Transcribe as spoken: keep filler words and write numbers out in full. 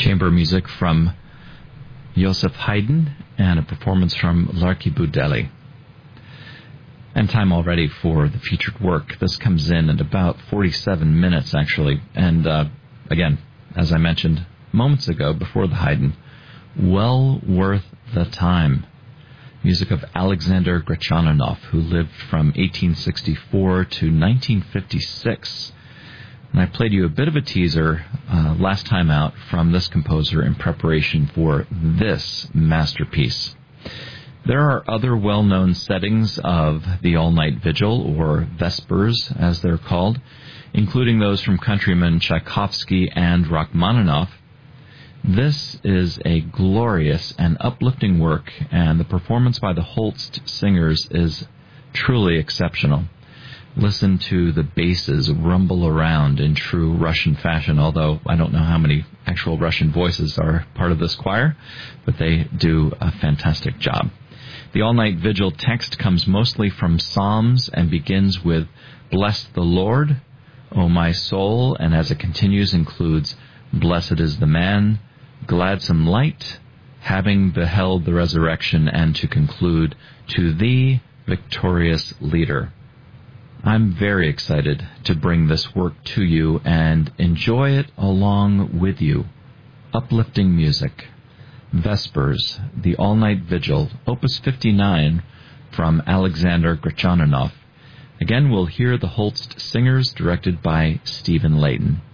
chamber music from Joseph Haydn and a performance from Larky Budelli. And time already for the featured work. This comes in at about forty-seven minutes, actually. And uh, again, as I mentioned moments ago before the Haydn, well worth the time. Music of Alexander Grachaninov, who lived from eighteen sixty-four to nineteen fifty-six. And I played you a bit of a teaser uh, last time out from this composer in preparation for this masterpiece. There are other well-known settings of the All-Night Vigil, or Vespers as they're called, including those from countrymen Tchaikovsky and Rachmaninoff. This is a glorious and uplifting work, and the performance by the Holst singers is truly exceptional. Listen to the basses rumble around in true Russian fashion, although I don't know how many actual Russian voices are part of this choir, but they do a fantastic job. The All-Night Vigil text comes mostly from Psalms and begins with, "Bless the Lord, O my soul," and as it continues includes, "Blessed is the man, gladsome light, having beheld the resurrection," and to conclude, "To thee, victorious leader." I'm very excited to bring this work to you and enjoy it along with you. Uplifting music. Vespers, the All-Night Vigil, Opus fifty-nine, from Alexander Grachaninov. Again, we'll hear the Holst singers, directed by Stephen Layton.